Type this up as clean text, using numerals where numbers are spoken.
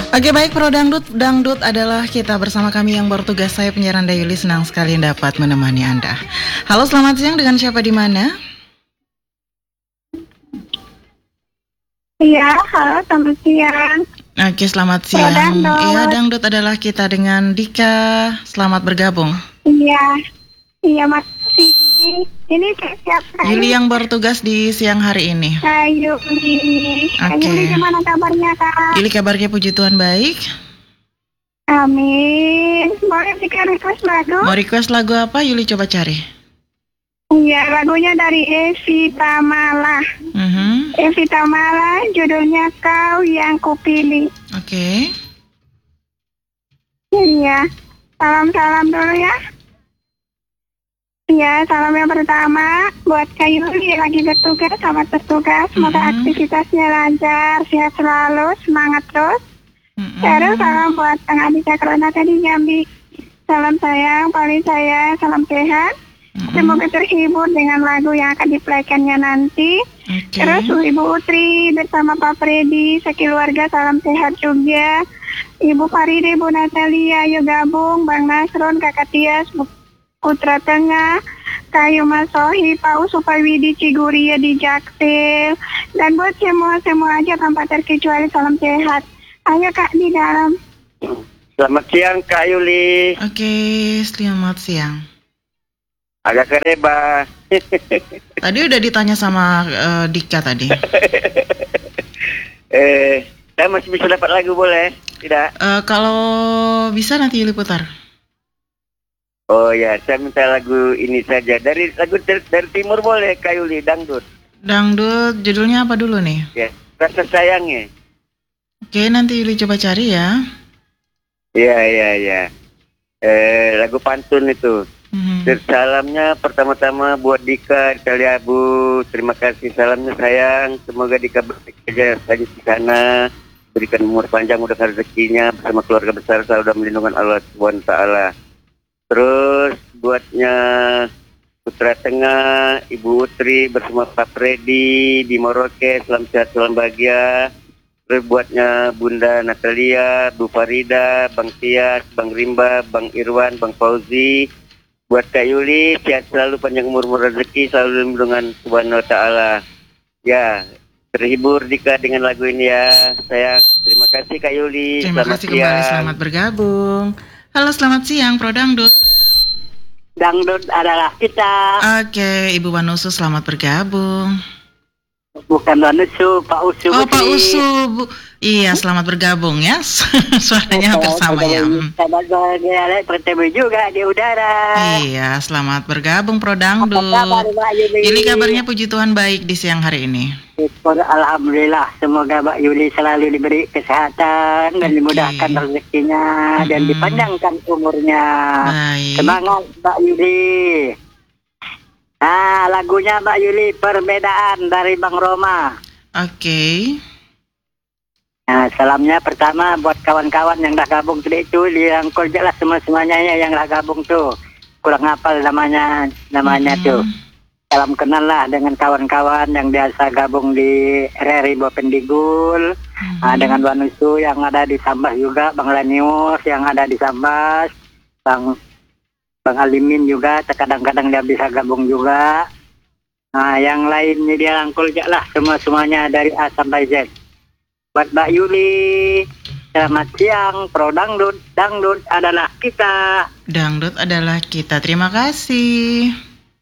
Oke baik, Pro Dangdut. Dangdut adalah kita bersama kami yang bertugas. Saya penyiar Anda Yuli, senang sekali dapat menemani Anda. Halo, selamat siang, dengan siapa di mana? Iya, halo, selamat siang. Oke, selamat siang. Iya, Dangdut adalah kita dengan Dika. Selamat bergabung. Iya makasih. Ini siapa? Yuli yang bertugas di siang hari ini. Kak Yuli. Kak Yuli gimana kabarnya, Kak? Yuli kabarnya puji Tuhan baik. Amin. Boleh request lagu? Mau request lagu apa? Yuli coba cari. Iya, lagunya dari Evi Tamala. Evi Tamala, judulnya Kau Yang Kupilih. Oke. Iya, salam-salam dulu ya. Iya, salam yang pertama buat Kak Yuli lagi bertugas, selamat bertugas. Semoga aktivitasnya lancar, sehat selalu, semangat terus. Terus salam buat Kang Adika Corona tadi Jambi. Salam sayang, paling saya, salam sehat. Semoga terhibur dengan lagu yang akan diplaykannya nanti. Terus Ibu Utri bersama Pak Freddy, sekeluarga salam sehat juga. Ibu Faride, Bu Natalia, ayo gabung, Bang Nasron, Kakak Tias, Putra Tengah, Kayu Masohi, Pak Usupawidi, Ciguria di Jaksil, dan buat semua aja tanpa terkecuali salam sehat. Ayo Kak di dalam. Selamat siang Kak Yuli. Oke, selamat siang. Agak kereba. Tadi udah ditanya sama Dika tadi. Saya masih bisa dapat lagu boleh? Tidak? Kalau bisa nanti Yuli putar. Oh ya, saya minta lagu ini saja. Dari lagu dari timur boleh, Kak Yuli, dangdut. Dangdut, judulnya apa dulu nih? Ya, Rasa Sayangnya. Oke, nanti Yuli coba cari ya. Iya. Lagu pantun itu. Salamnya pertama-tama buat Dika Kaliabu. Terima kasih salamnya sayang. Semoga Dika bekerja saja di sana. Berikan umur panjang, mudahkan rezekinya bersama keluarga besar selalu dalam lindungan Allah SWT. Terus buatnya Putra Tengah, Ibu Utri bersama Pak Freddy di Merauke, salam sehat, salam bahagia. Terus buatnya Bunda Natalia, Bu Farida, Bang Tias, Bang Rimba, Bang Irwan, Bang Fauzi. Buat Kak Yuli, sehat selalu, panjang umur rezeki, selalu dengan Subhanahu wa Ta'ala. Ya, terhibur Dika dengan lagu ini ya, sayang. Terima kasih Kak Yuli. Terima kasih kembali, selamat bergabung. Halo, selamat siang, Pro Dangdut. Dangdut adalah kita. Oke, Ibu Wanusu selamat bergabung. Bukan Wanusu, Pak Usu. Oh, Pak Usu. Iya, selamat bergabung ya. Suaranya hampir sama ya. Bertemu juga di udara. Iya, selamat bergabung Pro Dangdut. Yuli kabarnya puji Tuhan baik di siang hari ini. Alhamdulillah, semoga Mbak Yuli selalu diberi kesehatan dan dimudahkan rezekinya dan dipanjangkan umurnya. Baik. Semangat Mbak Yuli. Nah, lagunya Mbak Yuli Perbedaan dari Bang Roma. Oke. Nah, salamnya pertama buat kawan-kawan yang dah gabung tadi itu, yang jelas semuanya yang dah gabung tuh. Kurang hafal namanya tuh. Salam kenal lah dengan kawan-kawan yang biasa gabung di RRI Bopendigul, dengan Wanusu yang ada di Sambas juga, Bang Lanius yang ada di Sambas, Bang Alimin juga, kadang-kadang dia bisa gabung juga. Nah, yang lainnya dia rangkul lah semuanya dari A sampai Z. Buat Mbak Yuli, selamat siang, Pro Dangdut adalah kita. Dangdut adalah kita, terima kasih.